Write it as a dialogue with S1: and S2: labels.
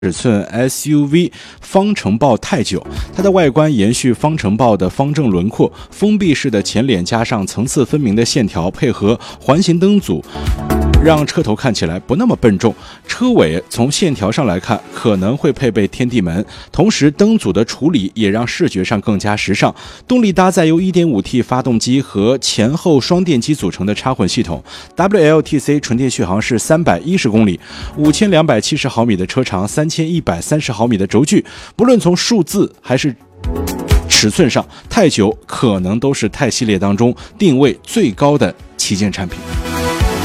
S1: 尺寸 SUV 方程豹泰9，它的外观延续方程豹的方正轮廓，封闭式的前脸加上层次分明的线条，配合环形灯组，让车头看起来不那么笨重。车尾从线条上来看可能会配备天地门，同时灯组的处理也让视觉上更加时尚。动力搭载由 1.5T 发动机和前后双电机组成的插混系统， WLTC 纯电续航是310公里，5270毫米的车长，3130毫米的轴距。不论从数字还是尺寸上，泰9可能都是泰系列当中定位最高的旗舰产品。